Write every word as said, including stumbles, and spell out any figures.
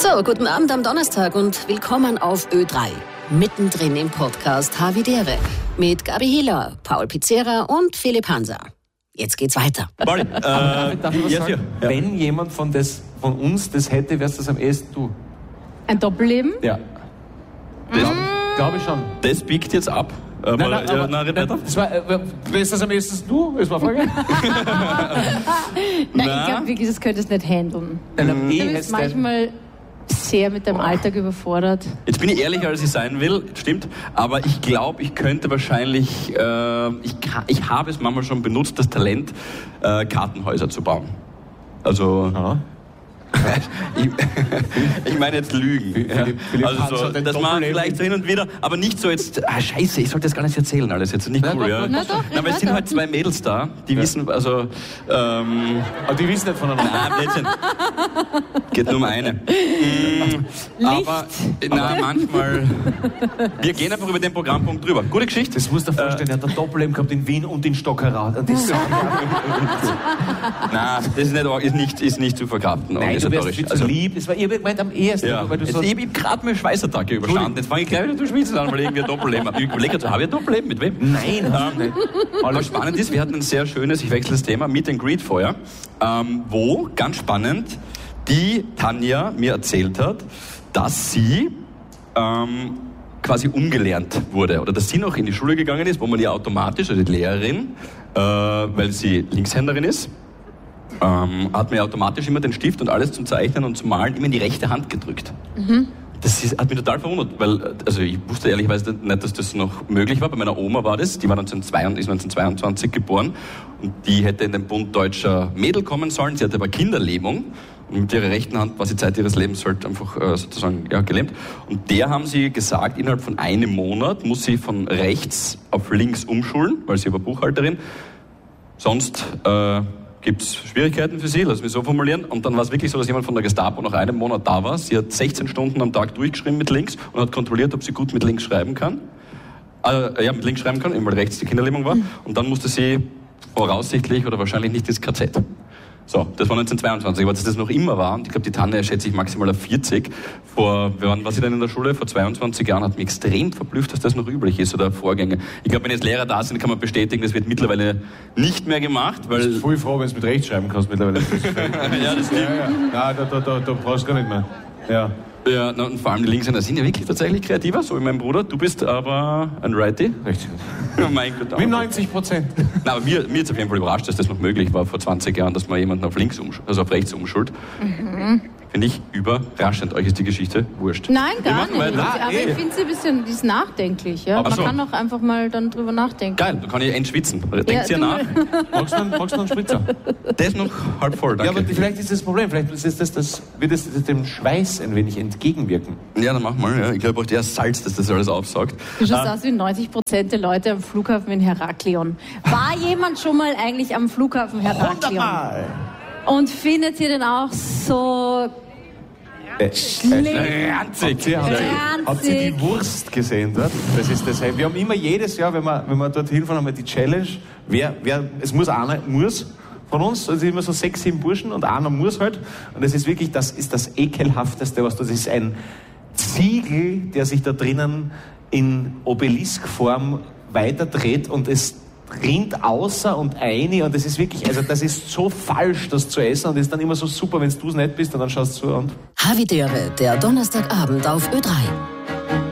So, guten Abend am Donnerstag und willkommen auf Ö drei. Mittendrin im Podcast Havidere mit Gabi Hiller, Paul Pizzera und Philipp Hanser. Jetzt geht's weiter. Paul, äh, darf ich was yes, sagen? ja. Wenn jemand von, das, von uns das hätte, wärst das am ehesten du. Ein Doppelleben? Ja. Das glaube ich schon. Das biegt jetzt ab. Äh, Nein, mal, nein, ja, aber, nein, nein, das war, äh, ist das am ehesten du? Das war Frage. Nein, Na? ich glaube wirklich, das könntest du nicht handeln. Nein, am Du bist ehesten. manchmal sehr mit deinem Alltag überfordert. Jetzt bin ich ehrlicher, als ich sein will, stimmt. Aber ich glaube, ich könnte wahrscheinlich, äh, ich, kann, ich habe es manchmal schon benutzt, das Talent, äh, Kartenhäuser zu bauen. Also... Ja. ich, ich meine jetzt Lügen. Philipp, Philipp also Hanser, so, den das man Doppelleben. vielleicht so hin und wieder, aber nicht so jetzt, ah scheiße, ich sollte das gar nicht erzählen alles jetzt, nicht cool. Na, Ja. doch, Na doch, Na, aber ja, es sind doch. halt zwei Mädels da, die wissen, also, ähm, Aber die wissen nicht voneinander. nein, Mädchen, geht nur um eine. Mm, aber, na, manchmal, wir gehen einfach über den Programmpunkt drüber. Gute Geschichte. Das musst du dir vorstellen, er hat ein Doppelleben gehabt in Wien und in Stockerau. Und das Nein, das ist nicht, ist nicht, ist nicht zu verkraften. Nein, du wärst organisatorisch. viel zu Also, lieb. Das war, ihr gemeint am ehesten, ja. weil du Jetzt, so... ich habe gerade meine Schweißattacke überstanden. Jetzt fange ich gleich wieder zu schwitzen an, weil ich irgendwie ein Doppelleben habe. Ich überlege jetzt, habe ich ein Doppelleben? Mit wem? Nein, hast du nicht. Aber spannend ist, wir hatten ein sehr schönes, ich wechsle das Thema, Meet and Greet vorher, ähm, wo, ganz spannend, die Tanja mir erzählt hat, dass sie ähm, quasi umgelernt wurde oder dass sie noch in die Schule gegangen ist, wo man ihr automatisch, also die Lehrerin, äh, weil sie Linkshänderin ist, ähm, hat mir automatisch immer den Stift und alles zum Zeichnen und zum Malen immer in die rechte Hand gedrückt. Mhm. Das ist, hat mich total verwundert, weil also ich wusste ehrlicherweise nicht, dass das noch möglich war. Bei meiner Oma war das, die war neunzehnhundertzweiundzwanzig, ist neunzehnhundertzweiundzwanzig geboren und die hätte in den Bund deutscher Mädel kommen sollen. Sie hatte aber Kinderlähmung und mit ihrer rechten Hand war sie Zeit ihres Lebens halt einfach äh, sozusagen ja, gelähmt. Und der haben sie gesagt, innerhalb von einem Monat muss sie von rechts auf links umschulen, weil sie war Buchhalterin. Sonst äh, gibt es Schwierigkeiten für sie, lass mich so formulieren. Und dann war es wirklich so, dass jemand von der Gestapo nach einem Monat da war. Sie hat sechzehn Stunden am Tag durchgeschrieben mit links und hat kontrolliert, ob sie gut mit links schreiben kann. Äh, ja, mit links schreiben kann, eben weil rechts die Kinderlähmung war. Und dann musste sie voraussichtlich oder wahrscheinlich nicht ins K Z. So, das war neunzehnhundertzweiundzwanzig, aber dass das noch immer war, und ich glaube, die Tanja schätze ich maximal auf vierzig, vor, wann war sie denn in der Schule? Vor zweiundzwanzig Jahren, hat mich extrem verblüfft, dass das noch üblich ist, oder Vorgänge. Ich glaube, wenn jetzt Lehrer da sind, kann man bestätigen, das wird mittlerweile nicht mehr gemacht, weil... Ich bin voll froh, wenn du mit rechts schreiben kannst mittlerweile. ja, das ja, ja. Nein, da, da, da, da brauchst du gar nicht mehr. Ja. Ja, na, und vor allem die Linkshänder sind ja wirklich tatsächlich kreativer, so wie mein Bruder. Du bist aber ein Righty. Richtig. Oh mein Gott. Mit neunzig Prozent. Na, aber mir, mir ist auf jeden Fall überrascht, dass das noch möglich war vor zwanzig Jahren, dass man jemanden auf links umschult, also auf rechts umschult. Mhm. Finde ich überraschend. Euch ist die Geschichte wurscht. Nein, Wir gar machen nicht. weiter. Aber ich finde sie ein bisschen, die ist nachdenklich. Ja? Aber Man so. kann auch einfach mal dann drüber nachdenken. Geil, da kann ich entschwitzen. Denkt Ja, ihr du- nach? Magst du noch, magst du noch einen Spritzer? Der ist noch halb voll, Ja, danke. aber die, vielleicht ist das das Problem. Vielleicht ist das, das, wird es dem Schweiß ein wenig entgegenwirken. Ja, dann mach mal. Ja. Ich glaube auch der Salz, dass das alles aufsaugt. Du schaust Ah. aus wie neunzig Prozent der Leute am Flughafen in Heraklion. War jemand schon mal eigentlich am Flughafen Heraklion? Hundertmal! Und findet ihr den auch so Äh, schlimm? Ranzig. Habt ihr, habt, ihr, habt ihr die Wurst gesehen dort? Das ist das. Wir haben immer jedes Jahr, wenn wir, wenn wir dort hinfahren, haben wir die Challenge. Wer, wer, es muss einer, muss von uns, also immer so sechs, sieben Burschen und einer muss halt. Und das ist wirklich, das ist das ekelhafteste, was das ist. Ein Ziegel, der sich da drinnen in Obeliskform weiterdreht und es rinnt außer und ein und das ist wirklich, also das ist so falsch, das zu essen und das ist dann immer so super, wenn du es nicht bist und dann schaust du zu und Havidere, der Donnerstagabend auf Ö drei.